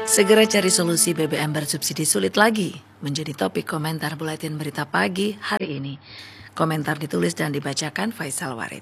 Segera cari solusi BBM bersubsidi sulit lagi, menjadi topik komentar Buletin Berita Pagi hari ini. Komentar ditulis dan dibacakan Faisal Warid.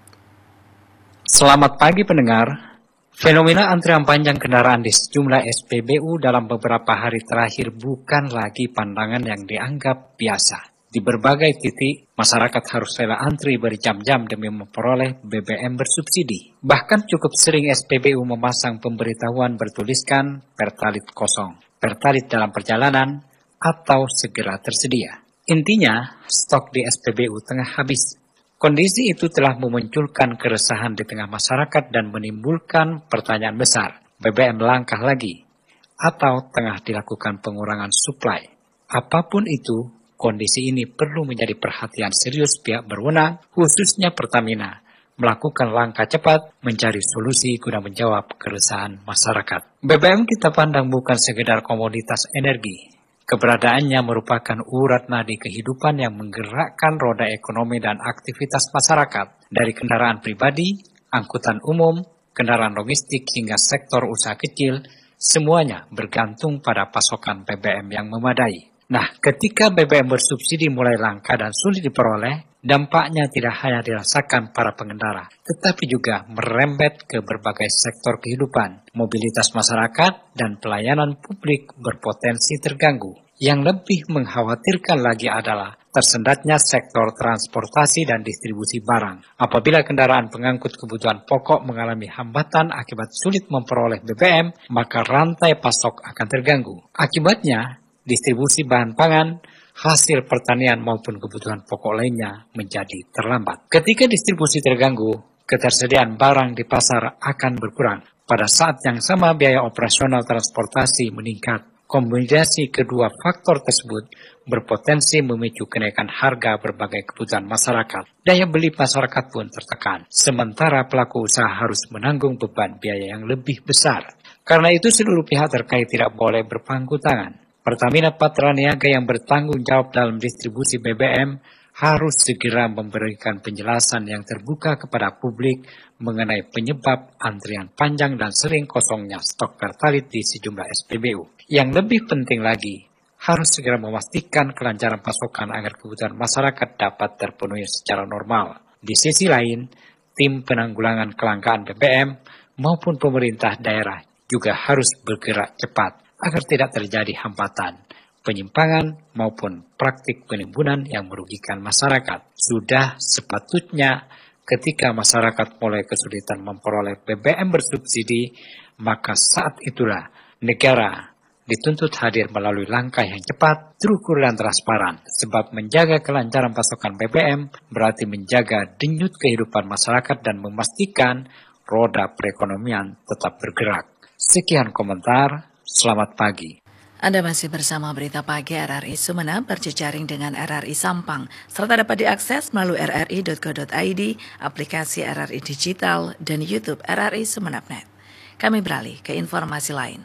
Selamat pagi pendengar. Fenomena antrian panjang kendaraan di sejumlah SPBU dalam beberapa hari terakhir bukan lagi pandangan yang dianggap biasa. Di berbagai titik, masyarakat harus rela antri berjam-jam demi memperoleh BBM bersubsidi. Bahkan cukup sering SPBU memasang pemberitahuan bertuliskan Pertalit kosong, Pertalit dalam perjalanan, atau segera tersedia. Intinya, stok di SPBU tengah habis. Kondisi itu telah memunculkan keresahan di tengah masyarakat dan menimbulkan pertanyaan besar. BBM langkah lagi atau tengah dilakukan pengurangan suplai? Apapun itu, kondisi ini perlu menjadi perhatian serius pihak berwenang, khususnya Pertamina, melakukan langkah cepat mencari solusi guna menjawab keresahan masyarakat. BBM kita pandang bukan sekedar komoditas energi. Keberadaannya merupakan urat nadi kehidupan yang menggerakkan roda ekonomi dan aktivitas masyarakat, dari kendaraan pribadi, angkutan umum, kendaraan logistik hingga sektor usaha kecil, semuanya bergantung pada pasokan BBM yang memadai. Nah, ketika BBM bersubsidi mulai langka dan sulit diperoleh, dampaknya tidak hanya dirasakan para pengendara, tetapi juga merembet ke berbagai sektor kehidupan. Mobilitas masyarakat dan pelayanan publik berpotensi terganggu. Yang lebih mengkhawatirkan lagi adalah tersendatnya sektor transportasi dan distribusi barang. Apabila kendaraan pengangkut kebutuhan pokok mengalami hambatan akibat sulit memperoleh BBM, maka rantai pasok akan terganggu. Akibatnya, distribusi bahan pangan, hasil pertanian maupun kebutuhan pokok lainnya menjadi terlambat. Ketika distribusi terganggu, ketersediaan barang di pasar akan berkurang. Pada saat yang sama biaya operasional transportasi meningkat. Kombinasi kedua faktor tersebut berpotensi memicu kenaikan harga berbagai kebutuhan masyarakat. Daya beli masyarakat pun tertekan. Sementara pelaku usaha harus menanggung beban biaya yang lebih besar. Karena itu seluruh pihak terkait tidak boleh berpangku tangan. Pertamina Patraniaga yang bertanggung jawab dalam distribusi BBM harus segera memberikan penjelasan yang terbuka kepada publik mengenai penyebab antrian panjang dan sering kosongnya stok Pertalit di sejumlah SPBU. Yang lebih penting lagi, harus segera memastikan kelancaran pasokan agar kebutuhan masyarakat dapat terpenuhi secara normal. Di sisi lain, tim penanggulangan kelangkaan BBM maupun pemerintah daerah juga harus bergerak cepat agar tidak terjadi hambatan, penyimpangan maupun praktik penimbunan yang merugikan masyarakat. Sudah sepatutnya ketika masyarakat mulai kesulitan memperoleh BBM bersubsidi, maka saat itulah negara dituntut hadir melalui langkah yang cepat, terukur dan transparan. Sebab menjaga kelancaran pasokan BBM berarti menjaga denyut kehidupan masyarakat dan memastikan roda perekonomian tetap bergerak. Sekian komentar, selamat pagi. Anda masih bersama Berita Pagi RRI Sumeneb berjejaring dengan RRI Sampang, serta dapat diakses melalui rri.co.id, aplikasi RRI Digital, dan YouTube RRI Sumeneb.net. Kami beralih ke informasi lain.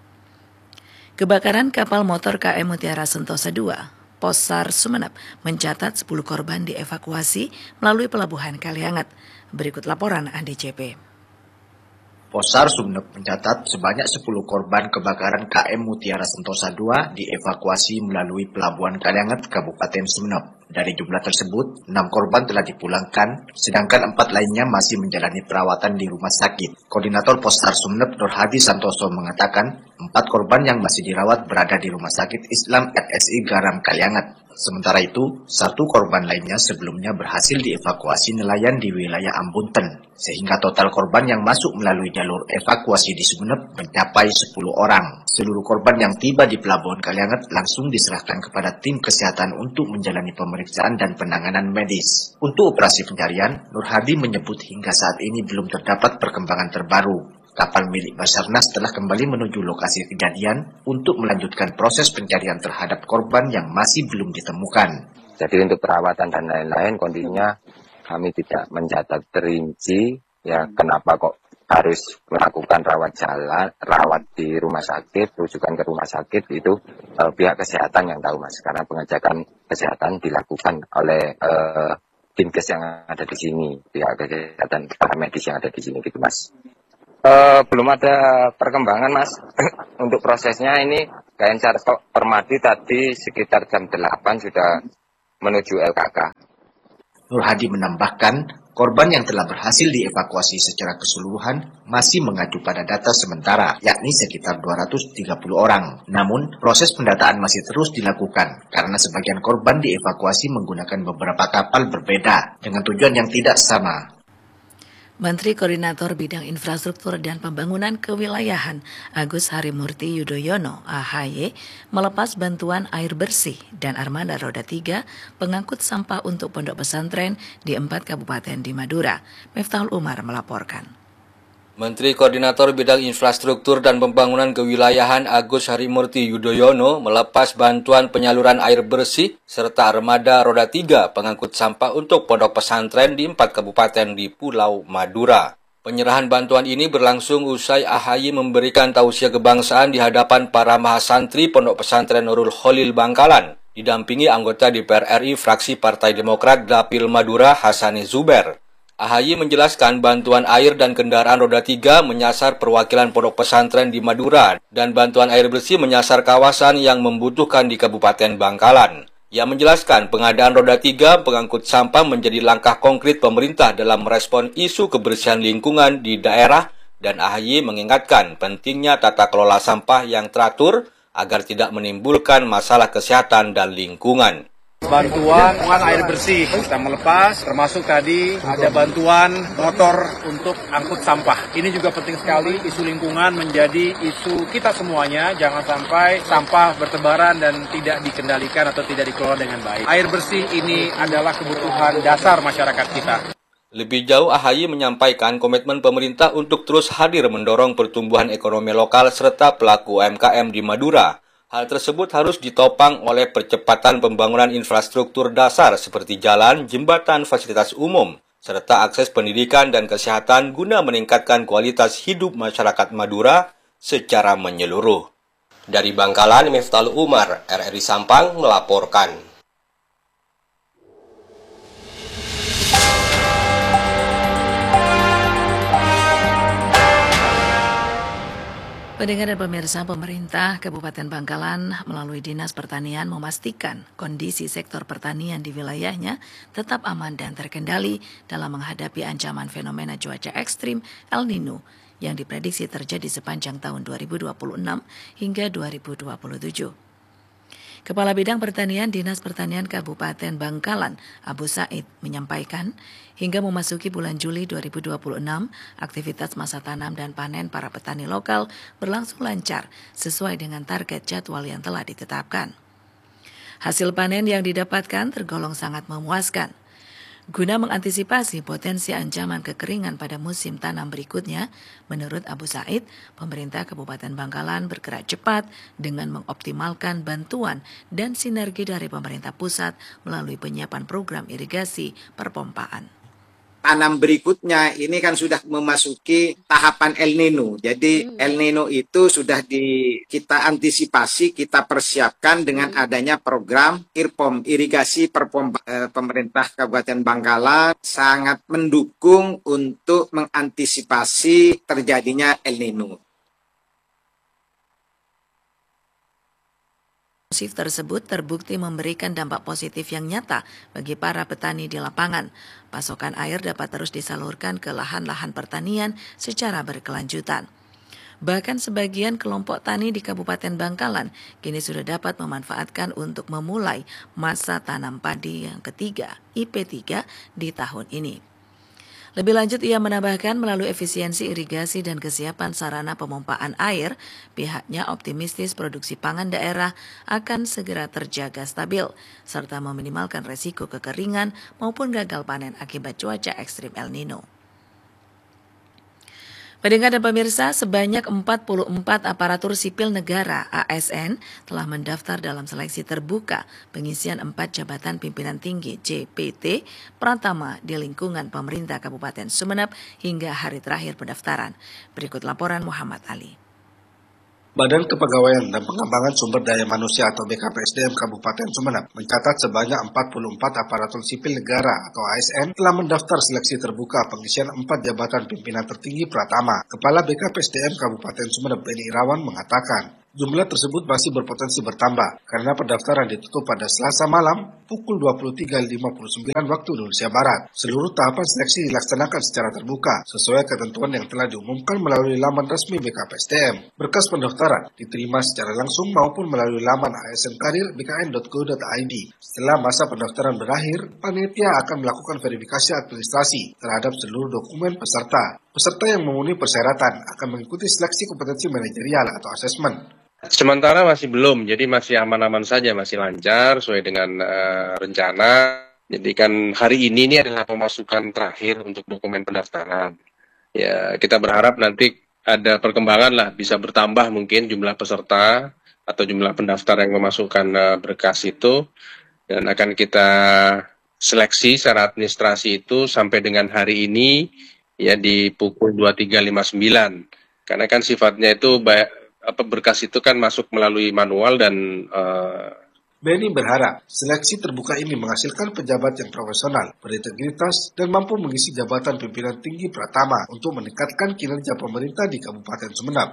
Kebakaran kapal motor KM Mutiara Sentosa II, Pos SAR Sumeneb, mencatat 10 korban dievakuasi melalui Pelabuhan Kalianget. Berikut laporan Andi CP. Posar Sumeneb mencatat sebanyak 10 korban kebakaran KM Mutiara Sentosa II dievakuasi melalui Pelabuhan Kalianget, Kabupaten Sumeneb. Dari jumlah tersebut, 6 korban telah dipulangkan, sedangkan 4 lainnya masih menjalani perawatan di rumah sakit. Koordinator Posar Sumeneb Nur Hadi Santoso mengatakan, 4 korban yang masih dirawat berada di Rumah Sakit Islam RSI Garam Kalianget. Sementara itu, 1 korban lainnya sebelumnya berhasil dievakuasi nelayan di wilayah Ambunten, sehingga total korban yang masuk melalui jalur evakuasi di Sumeneb mencapai 10 orang. Seluruh korban yang tiba di Pelabuhan Kalianget langsung diserahkan kepada tim kesehatan untuk menjalani pemeriksaan dan penanganan medis. Untuk operasi pencarian, Nur Hadi menyebut hingga saat ini belum terdapat perkembangan terbaru. Kapal milik Basarnas telah kembali menuju lokasi kejadian untuk melanjutkan proses pencarian terhadap korban yang masih belum ditemukan. Jadi untuk perawatan dan lain-lain kondisinya kami tidak mencatat terinci ya kenapa kok harus melakukan rawat di rumah sakit, rujukan ke rumah sakit itu pihak kesehatan yang tahu Mas, karena pengecekan kesehatan dilakukan oleh Dinkes yang ada di sini, pihak kesehatan para medis yang ada di sini gitu Mas. Belum ada perkembangan, Mas. Untuk prosesnya ini KNCR Permadi tadi sekitar jam 8 sudah menuju LKK. Nur Hadi menambahkan, korban yang telah berhasil dievakuasi secara keseluruhan masih mengacu pada data sementara, yakni sekitar 230 orang. Namun, proses pendataan masih terus dilakukan karena sebagian korban dievakuasi menggunakan beberapa kapal berbeda dengan tujuan yang tidak sama. Menteri Koordinator Bidang Infrastruktur dan Pembangunan Kewilayahan Agus Harimurti Yudhoyono (AHY) melepas bantuan air bersih dan armada roda 3 pengangkut sampah untuk pondok pesantren di 4 kabupaten di Madura. Miftahul Umar melaporkan. Menteri Koordinator Bidang Infrastruktur dan Pembangunan Kewilayahan Agus Harimurti Yudhoyono melepas bantuan penyaluran air bersih serta armada roda 3 pengangkut sampah untuk pondok pesantren di 4 kabupaten di Pulau Madura. Penyerahan bantuan ini berlangsung usai AHY memberikan tausiah kebangsaan di hadapan para mahasantri Pondok Pesantren Nurul Khalil Bangkalan, didampingi anggota DPR RI fraksi Partai Demokrat Dapil Madura Hasani Zuber. AHY menjelaskan bantuan air dan kendaraan roda 3 menyasar perwakilan pondok pesantren di Madura dan bantuan air bersih menyasar kawasan yang membutuhkan di Kabupaten Bangkalan. Ia menjelaskan pengadaan roda 3 pengangkut sampah menjadi langkah konkret pemerintah dalam merespon isu kebersihan lingkungan di daerah dan AHY mengingatkan pentingnya tata kelola sampah yang teratur agar tidak menimbulkan masalah kesehatan dan lingkungan. Bantuan air bersih kita melepas, termasuk tadi ada bantuan motor untuk angkut sampah. Ini juga penting sekali, isu lingkungan menjadi isu kita semuanya. Jangan sampai sampah bertebaran dan tidak dikendalikan atau tidak dikelola dengan baik. Air bersih ini adalah kebutuhan dasar masyarakat kita. Lebih jauh, AHY menyampaikan komitmen pemerintah untuk terus hadir mendorong pertumbuhan ekonomi lokal serta pelaku UMKM di Madura. Hal tersebut harus ditopang oleh percepatan pembangunan infrastruktur dasar seperti jalan, jembatan, fasilitas umum, serta akses pendidikan dan kesehatan guna meningkatkan kualitas hidup masyarakat Madura secara menyeluruh. Dari Bangkalan, Miftahul Umar, RRI Sampang melaporkan. Pendengar dan pemirsa, pemerintah Kabupaten Bangkalan melalui Dinas Pertanian memastikan kondisi sektor pertanian di wilayahnya tetap aman dan terkendali dalam menghadapi ancaman fenomena cuaca ekstrim El Nino yang diprediksi terjadi sepanjang tahun 2026 hingga 2027. Kepala Bidang Pertanian Dinas Pertanian Kabupaten Bangkalan, Abu Said, menyampaikan hingga memasuki bulan Juli 2026, aktivitas masa tanam dan panen para petani lokal berlangsung lancar sesuai dengan target jadwal yang telah ditetapkan. Hasil panen yang didapatkan tergolong sangat memuaskan. Guna mengantisipasi potensi ancaman kekeringan pada musim tanam berikutnya, menurut Abu Said, pemerintah Kabupaten Bangkalan bergerak cepat dengan mengoptimalkan bantuan dan sinergi dari pemerintah pusat melalui penyiapan program irigasi perpompaan. Tanam berikutnya ini kan sudah memasuki tahapan El Nino. Jadi El Nino itu sudah kita antisipasi, kita persiapkan dengan adanya program irigasi perpompa. Pemerintah Kabupaten Bangkalan sangat mendukung untuk mengantisipasi terjadinya El Nino. Tersebut terbukti memberikan dampak positif yang nyata bagi para petani di lapangan. Pasokan air dapat terus disalurkan ke lahan-lahan pertanian secara berkelanjutan. Bahkan sebagian kelompok tani di Kabupaten Bangkalan kini sudah dapat memanfaatkan untuk memulai masa tanam padi yang ketiga, IP3, di tahun ini. Lebih lanjut, ia menambahkan melalui efisiensi irigasi dan kesiapan sarana pemompaan air, pihaknya optimistis produksi pangan daerah akan segera terjaga stabil, serta meminimalkan resiko kekeringan maupun gagal panen akibat cuaca ekstrim El Nino. Pendengar dan pemirsa, sebanyak 44 aparatur sipil negara (ASN) telah mendaftar dalam seleksi terbuka pengisian 4 jabatan pimpinan tinggi JPT Pratama di lingkungan pemerintah Kabupaten Sumeneb hingga hari terakhir pendaftaran. Berikut laporan Muhammad Ali. Badan Kepegawaian dan Pengembangan Sumber Daya Manusia atau BKPSDM Kabupaten Sumeneb mencatat sebanyak 44 aparatur sipil negara atau ASN telah mendaftar seleksi terbuka pengisian 4 jabatan pimpinan tertinggi Pratama. Kepala BKPSDM Kabupaten Sumeneb Beni Irawan mengatakan, jumlah tersebut masih berpotensi bertambah karena pendaftaran ditutup pada Selasa malam pukul 23.59 waktu Indonesia Barat. Seluruh tahapan seleksi dilaksanakan secara terbuka sesuai ketentuan yang telah diumumkan melalui laman resmi BKPSDM. Berkas pendaftaran diterima secara langsung maupun melalui laman asnkarir.bkn.go.id. Setelah masa pendaftaran berakhir, panitia akan melakukan verifikasi administrasi terhadap seluruh dokumen peserta. Peserta yang memenuhi persyaratan akan mengikuti seleksi kompetensi manajerial atau asesmen. Sementara masih belum, jadi masih aman-aman saja, masih lancar sesuai dengan rencana. Jadi kan hari ini adalah pemasukan terakhir untuk dokumen pendaftaran. Ya, kita berharap nanti ada perkembangan lah, bisa bertambah mungkin jumlah peserta atau jumlah pendaftar yang memasukkan berkas itu, dan akan kita seleksi secara administrasi itu sampai dengan hari ini ya di pukul 23.59. Karena kan sifatnya itu berkas itu kan masuk melalui manual dan Beni berharap seleksi terbuka ini menghasilkan pejabat yang profesional, berintegritas, dan mampu mengisi jabatan pimpinan tinggi Pratama untuk meningkatkan kinerja pemerintah di Kabupaten Sumeneb.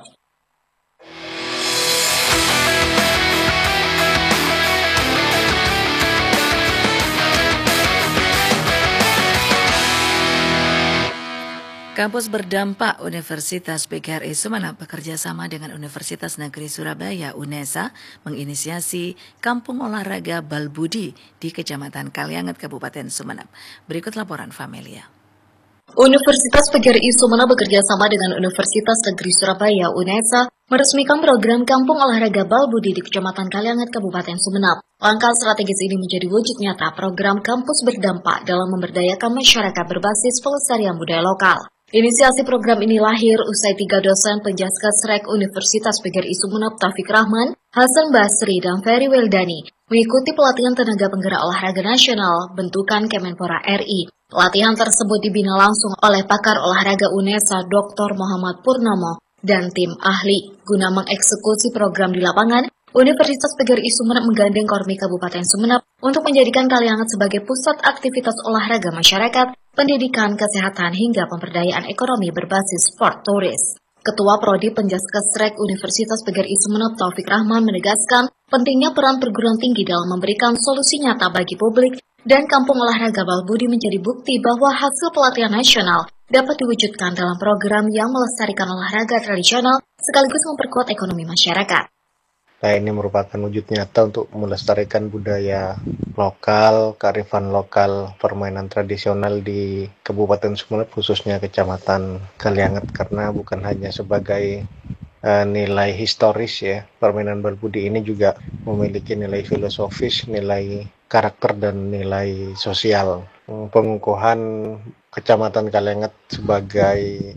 Kampus berdampak Universitas PGRI Sumeneb bekerja sama dengan Universitas Negeri Surabaya UNESA menginisiasi Kampung Olahraga Balbudi di Kecamatan Kalianget, Kabupaten Sumeneb. Berikut laporan Familia. Universitas PGRI Sumeneb bekerja sama dengan Universitas Negeri Surabaya UNESA meresmikan program Kampung Olahraga Balbudi di Kecamatan Kalianget, Kabupaten Sumeneb. Langkah strategis ini menjadi wujud nyata program kampus berdampak dalam memberdayakan masyarakat berbasis pelestarian budaya lokal. Inisiasi program ini lahir usai 3 dosen Penjaskesrek Universitas PGRI Sumeneb Taufik Rahman, Hasan Basri, dan Ferry Weldani mengikuti pelatihan tenaga penggerak olahraga nasional bentukan Kemenpora RI. Pelatihan tersebut dibina langsung oleh pakar olahraga UNESA Dr. Muhammad Purnomo dan tim ahli. Guna mengeksekusi program di lapangan, Universitas PGRI Sumeneb menggandeng Kormi Kabupaten Sumeneb untuk menjadikan Kalianget sebagai pusat aktivitas olahraga masyarakat, pendidikan, kesehatan, hingga pemberdayaan ekonomi berbasis sport touris. Ketua Prodi Penjaskesrek Universitas PGRI Sumeneb Taufik Rahman menegaskan pentingnya peran perguruan tinggi dalam memberikan solusi nyata bagi publik, dan Kampung Olahraga Balbudi menjadi bukti bahwa hasil pelatihan nasional dapat diwujudkan dalam program yang melestarikan olahraga tradisional sekaligus memperkuat ekonomi masyarakat. Nah, ini merupakan wujud nyata untuk melestarikan budaya lokal, kearifan lokal, permainan tradisional di Kabupaten Sumeneb, khususnya Kecamatan Kalianget, karena bukan hanya sebagai nilai historis ya, permainan Balbudi ini juga memiliki nilai filosofis, nilai karakter, dan nilai sosial. Pengukuhan Kecamatan Kalianget sebagai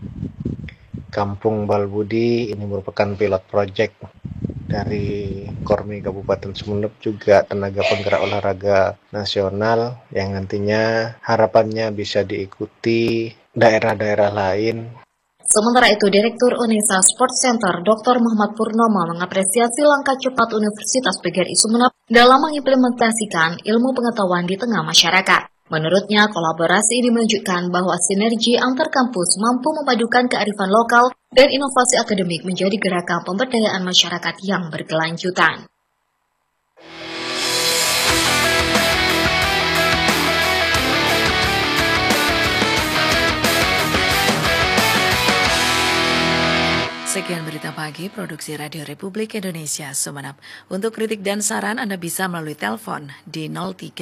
Kampung Balbudi ini merupakan pilot project dari Kormi Kabupaten Sumeneb, juga tenaga penggerak olahraga nasional yang nantinya harapannya bisa diikuti daerah-daerah lain. Sementara itu, Direktur UNESA Sport Center Dr. Muhammad Purnomo mengapresiasi langkah cepat Universitas PGRI Sumeneb dalam mengimplementasikan ilmu pengetahuan di tengah masyarakat. Menurutnya, kolaborasi ini menunjukkan bahwa sinergi antar kampus mampu memadukan kearifan lokal dan inovasi akademik menjadi gerakan pemberdayaan masyarakat yang berkelanjutan. Sekian berita pagi Produksi Radio Republik Indonesia Sumeneb. Untuk kritik dan saran Anda bisa melalui telepon di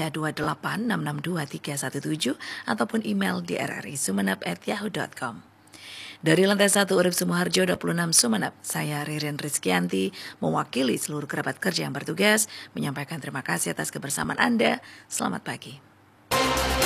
0328662317 ataupun email di rrisumeneb@yahoo.com. Dari lantai 1 Urip Sumoharjo 26 Sumeneb, saya Ririn Rizkianti mewakili seluruh kerabat kerja yang bertugas menyampaikan terima kasih atas kebersamaan Anda. Selamat pagi.